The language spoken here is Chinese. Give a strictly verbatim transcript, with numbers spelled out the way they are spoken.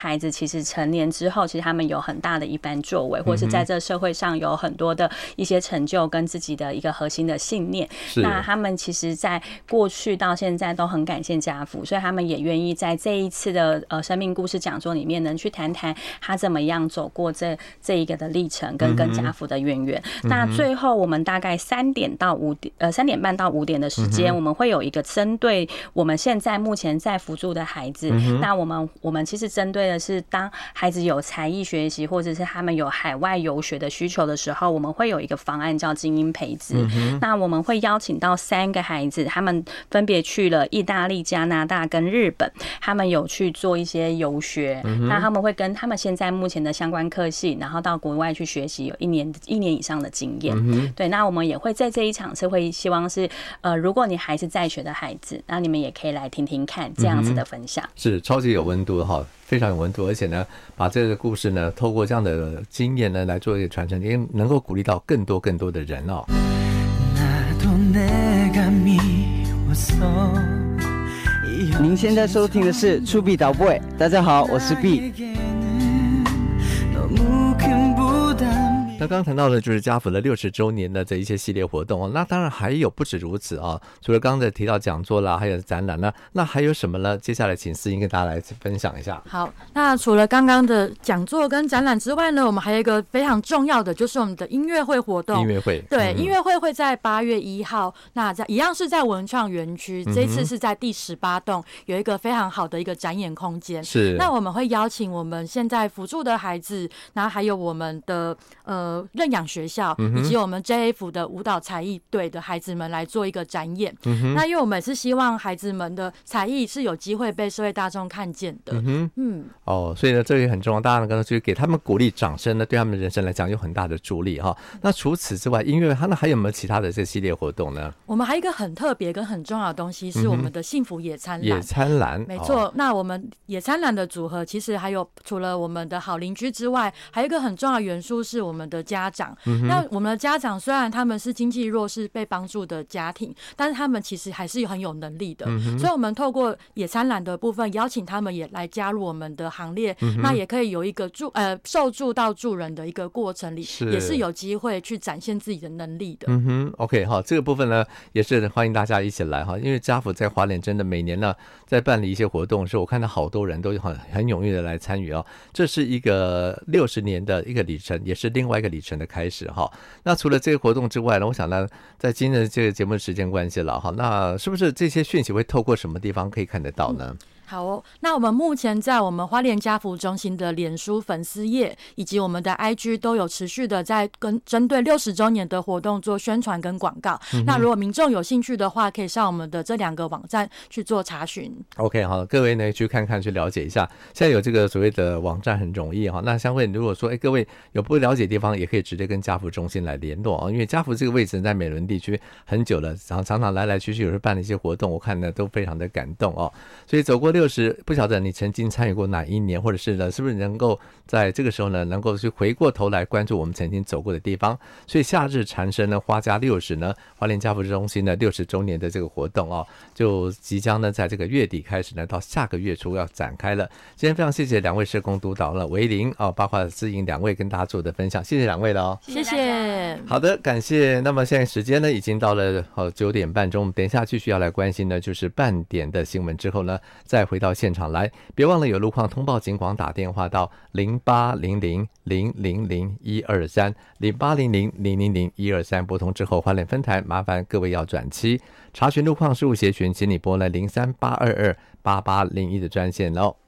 孩子其实成年之后，其实他们有很大的一番作为，或是在这社会上有很多的一些成就跟自己的一个核心的信念。那他们其实在过去到现在都很感谢家福，所以他们也愿意在这一次的呃生命故事讲座里面能去谈谈他怎么样走过这这一个的历程跟跟家福的渊源。嗯、那最后我们大概三点到五点呃三点半到五点的时间、嗯，我们会有一个针对我们现在目前在辅助的孩子，嗯、那我们我们其实针对的是当孩子有才艺学习或者是他们有海外游学的需求的时候，我们会有一个方案叫精英培植、嗯。那我们会邀请到三个孩子，他们分别去了意大利、加拿大跟日本，他们有去做一些游学、嗯。那他们会跟他们现在目前的相关科系，然后到国外去学习，有一年一年以上的经验、嗯。对，那我们也会在这一场是会希望是呃，如果你还是在学的孩子，那你们也可以来听听看这样子的分享。嗯、 是超级有温度哈。非常有温度，而且呢，把这个故事呢，透过这样的经验呢，来做一个传承，也能够鼓励到更多更多的人哦。 您现在收听的是触壁导播，大家好，我是 B。 那刚刚谈到的就是家福的六十周年的这一些系列活动哦，那当然还有不止如此啊，除了刚才提到讲座啦，还有展览啦，那还有什么呢？接下来请思颖跟大家来分享一下。 好，那除了刚刚的讲座跟展览之外呢，我们还有一个非常重要的，就是我们的音乐会活动。 音乐会， 对， 嗯、 音乐会会在八月一号，那在一样是在文创园区，这一次是在第十八栋，有一个非常好的一个展演空间。 是， 那我们会邀请我们现在辅助的孩子，然后还有我们的呃。认养学校以及我们 J F 的舞蹈才艺队的孩子们来做一个展演、嗯、那因为我们也是希望孩子们的才艺是有机会被社会大众看见的。嗯嗯哦，所以呢这也很重要，大家能够去给他们鼓励掌声呢，对他们人生来讲有很大的助力哈。那除此之外，音乐那还有没有其他的这系列活动呢？ 我们还有一个很特别跟很重要的东西是我们的幸福野餐篮。 野餐篮， 没错、哦、那我们野餐篮的组合其实还有除了我们的好邻居之外，还有一个很重要的元素是我们的家长。嗯、那我们的家长虽然他们是经济弱势被帮助的家庭，但是他们其实还是很有能力的、嗯、所以我们透过野餐篮的部分邀请他们也来加入我们的行列、嗯、那也可以有一个助呃受助到助人的一个过程里，是也是有机会去展现自己的能力的。 嗯哼 OK 哈，这个部分呢也是欢迎大家一起来哈，因为家福在花莲真的每年呢在办理一些活动的时候，我看到好多人都很很踊跃的来参与哦，这是一个六十年的一个里程，也是另外一个里程的开始哈。那除了这个活动之外呢，我想呢在今日这个节目的时间关系了哈，那是不是这些讯息会透过什么地方可以看得到呢？嗯好哦，那我们目前在我们花莲家福中心的脸书粉丝页以及我们的 I G 都有持续的在跟针对六十周年的活动做宣传跟广告、嗯、那如果民众有兴趣的话，可以上我们的这两个网站去做查询。 OK 好，各位呢去看看去了解一下，现在有这个所谓的网站很容易哈。那相会如果说哎各位有不了解的地方，也可以直接跟家福中心来联络，因为家福这个位置在美仑地区很久了，常常来来去去有时候办了一些活动，我看呢都非常的感动哦。所以走过六十，不晓得你曾经参与过哪一年，或者是呢是不是能够在这个时候呢能够去回过头来关注我们曾经走过的地方。所以夏日蝉声呢花家六十呢花莲家福中心的六十周年的这个活动哦，就即将呢在这个月底开始呢到下个月初要展开了。今天非常谢谢两位社工督导了维玲哦，包括思颖两位跟大家做的分享，谢谢两位了哦。 谢谢。 好的，感谢。那么现在时间呢已经到了哦九点半钟，等一下继续要来关心的就是半点的新闻之后呢再回到现场来，别忘了有路况通报警广打电话到零八零零零零零一二三 零八零零零零零一二三，拨通之后花莲分台麻烦各位要转七查询路况事务协寻，请你拨了零三八二二八八零一的专线喽。